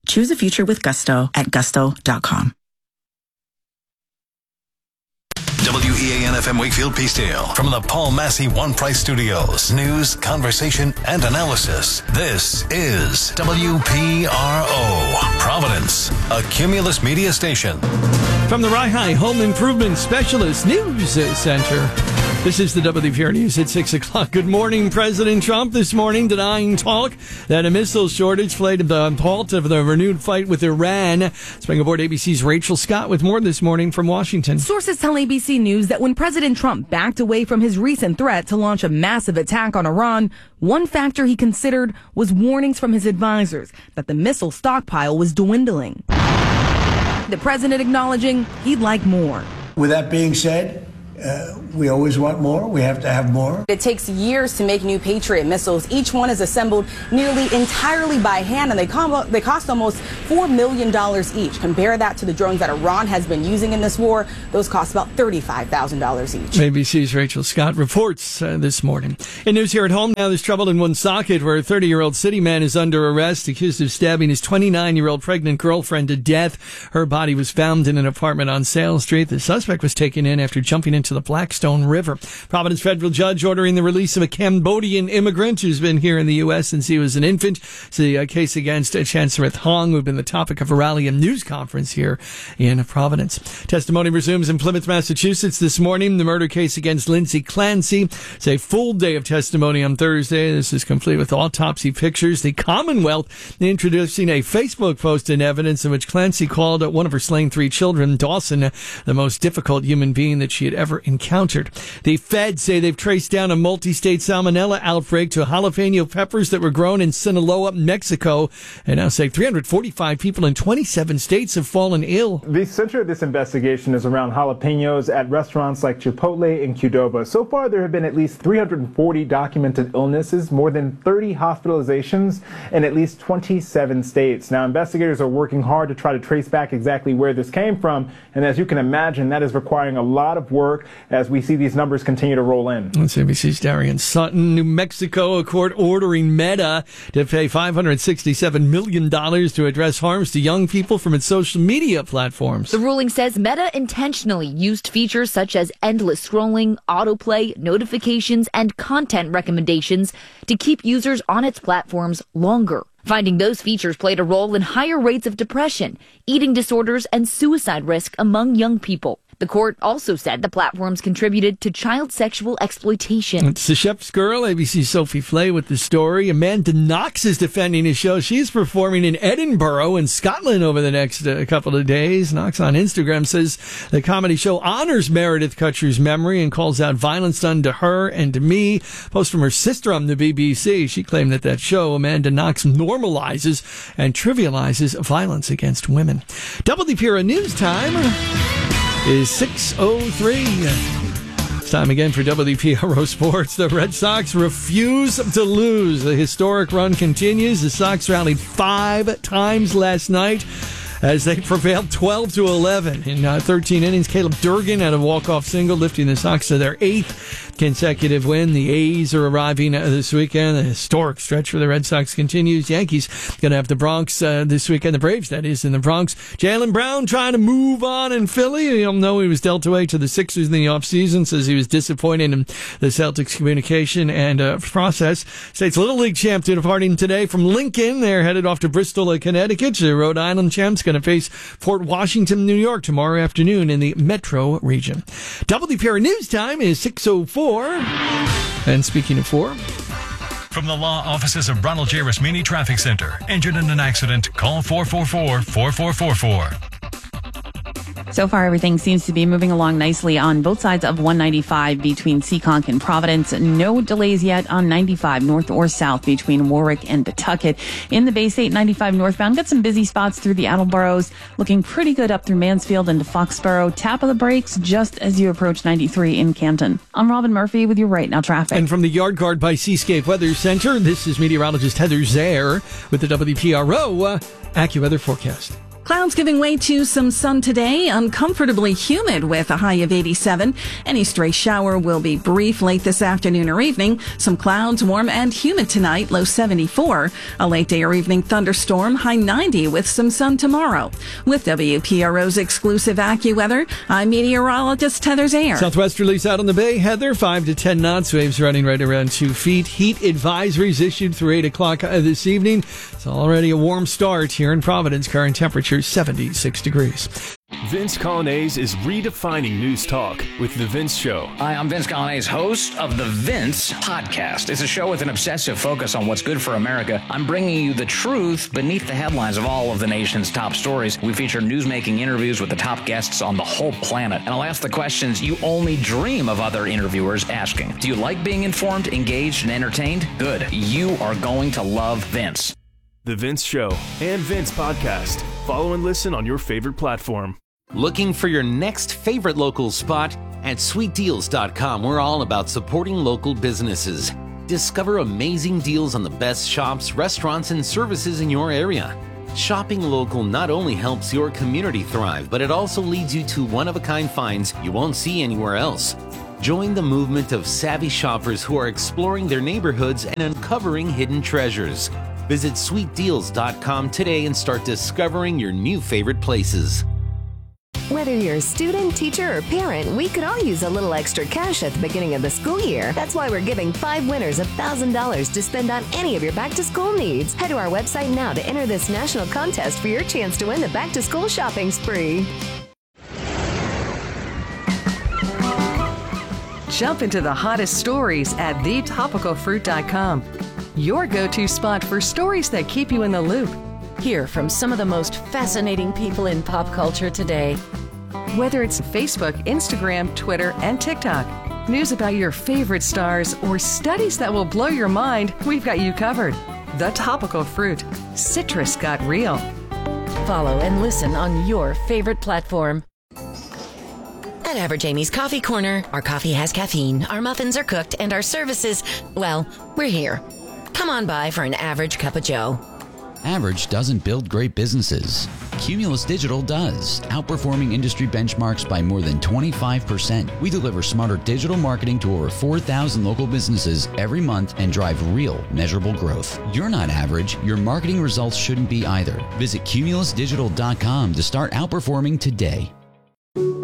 Choose a future with Gusto at gusto.com. WEAN FM Wakefield Peacedale from the Paul Massey One Price Studios. News, conversation, and analysis. This is WPRO, Providence, a Cumulus media station. From the Rye Home Improvement Specialist News Center, this is the WPRO News at 6 o'clock. Good morning. President Trump this morning denying talk that a missile shortage played the halt of the renewed fight with Iran. Spring aboard ABC's Rachel Scott with more this morning from Washington. Sources tell ABC News that when President Trump backed away from his recent threat to launch a massive attack on Iran, one factor he considered was warnings from his advisors that the missile stockpile was dwindling. The president acknowledging he'd like more. With that being said, we always want more. We have to have more. It takes years to make new Patriot missiles. Each one is assembled nearly entirely by hand, and they cost almost $4 million each. Compare that to the drones that Iran has been using in this war. Those cost about $35,000 each. ABC's Rachel Scott reports this morning. In news here at home, now there's trouble in Woonsocket, where a 30-year-old city man is under arrest, accused of stabbing his 29-year-old pregnant girlfriend to death. Her body was found in an apartment on Sale Street. The suspect was taken in after jumping into the Blackstone River. Providence federal judge ordering the release of a Cambodian immigrant who's been here in the U.S. since he was an infant. It's a case against Chancellor Hong, who've been the topic of a rally and news conference here in Providence. Testimony resumes in Plymouth, Massachusetts this morning. The murder case against Lindsay Clancy. It's a full day of testimony on Thursday. This is complete with autopsy pictures. The Commonwealth introducing a Facebook post in evidence in which Clancy called one of her slain 3 children, Dawson, the most difficult human being that she had ever encountered. The feds say they've traced down a multi-state salmonella outbreak to jalapeno peppers that were grown in Sinaloa, Mexico, and now say 345 people in 27 states have fallen ill. The center of this investigation is around jalapenos at restaurants like Chipotle and Qdoba. So far, there have been at least 340 documented illnesses, more than 30 hospitalizations, in at least 27 states. Now, investigators are working hard to try to trace back exactly where this came from, and as you can imagine, that is requiring a lot of work as we see these numbers continue to roll in. That's ABC's Darian Sutton. New Mexico, a court ordering Meta to pay $567 million to address harms to young people from its social media platforms. The ruling says Meta intentionally used features such as endless scrolling, autoplay, notifications, and content recommendations to keep users on its platforms longer. Finding those features played a role in higher rates of depression, eating disorders, and suicide risk among young people. The court also said the platforms contributed to child sexual exploitation. It's the Chef's Girl, ABC's Sophie Flay with the story. Amanda Knox is defending his show. She's performing in Edinburgh in Scotland over the next couple of days. Knox on Instagram says the comedy show honors Meredith Kutcher's memory and calls out violence done to her and to me. Post from her sister on the BBC. She claimed that show, Amanda Knox, normalizes and trivializes violence against women. WPRO News Time is 6:03. It's time again for WPRO Sports. The Red Sox refuse to lose. The historic run continues. The Sox rallied 5 times last night as they prevailed 12-11 in 13 innings. Caleb Durgan had a walk-off single, lifting the Sox to their 8th consecutive win. The A's are arriving this weekend. The historic stretch for the Red Sox continues. Yankees going to have the Bronx this weekend. The Braves, that is, in the Bronx. Jaylen Brown trying to move on in Philly. You'll know he was dealt away to the Sixers in the offseason. Says he was disappointed in the Celtics' communication and process. State's Little League champ departing today from Lincoln. They're headed off to Bristol, Connecticut. The Rhode Island champs going to face Fort Washington, New York tomorrow afternoon in the metro region. WPRO News Time is 6:04. And speaking of 4... From the law offices of Ronald J. Rosmini Traffic Center. Injured in an accident? Call 444-4444. So far, everything seems to be moving along nicely on both sides of 195 between Seekonk and Providence. No delays yet on 95 north or south between Warwick and Pawtucket. In the Bay State, 95 northbound, got some busy spots through the Attleboroughs. Looking pretty good up through Mansfield into Foxborough. Tap of the brakes just as you approach 93 in Canton. I'm Robin Murphy with your Right Now traffic. And from the Yard Guard by Seascape Weather Center, this is meteorologist Heather Zaire with the WPRO AccuWeather forecast. Clouds giving way to some sun today, uncomfortably humid with a high of 87. Any stray shower will be brief late this afternoon or evening. Some clouds, warm and humid tonight, low 74. A late day or evening thunderstorm, high 90 with some sun tomorrow. With WPRO's exclusive AccuWeather, I'm meteorologist Heather Zayer. Southwesterlies out on the bay, Heather, 5 to 10 knots, waves running right around 2 feet. Heat advisories issued through 8 o'clock this evening. It's already a warm start here in Providence. Current temperature 76 degrees. Vince Colonnese is redefining news talk with The Vince Show. Hi, I'm Vince Colonnese, host of The Vince Podcast. It's a show with an obsessive focus on what's good for America. I'm bringing you the truth beneath the headlines of all of the nation's top stories. We feature newsmaking interviews with the top guests on the whole planet. And I'll ask the questions you only dream of other interviewers asking. Do you like being informed, engaged, and entertained? Good. You are going to love Vince. The Vince Show and Vince Podcast. Follow and listen on your favorite platform. Looking for your next favorite local spot? At sweetdeals.com, we're all about supporting local businesses. Discover amazing deals on the best shops, restaurants, and services in your area. Shopping local not only helps your community thrive, but it also leads you to one-of-a-kind finds you won't see anywhere else. Join the movement of savvy shoppers who are exploring their neighborhoods and uncovering hidden treasures. Visit sweetdeals.com today and start discovering your new favorite places. Whether you're a student, teacher, or parent, we could all use a little extra cash at the beginning of the school year. That's why we're giving 5 winners $1,000 to spend on any of your back-to-school needs. Head to our website now to enter this national contest for your chance to win the back-to-school shopping spree. Jump into the hottest stories at thetopicalfruit.com. Your go-to spot for stories that keep you in the loop. Hear from some of the most fascinating people in pop culture today. Whether it's Facebook, Instagram, Twitter, and TikTok, news about your favorite stars, or studies that will blow your mind, we've got you covered. The Topical Fruit. Citrus got real. Follow and listen on your favorite platform. At Average Amy's Coffee Corner, our coffee has caffeine, our muffins are cooked, and our services, well, we're here. Come on by for an average cup of joe. Average doesn't build great businesses. Cumulus Digital does, outperforming industry benchmarks by more than 25%. We deliver smarter digital marketing to over 4,000 local businesses every month and drive real, measurable growth. You're not average. Your marketing results shouldn't be either. Visit cumulusdigital.com to start outperforming today.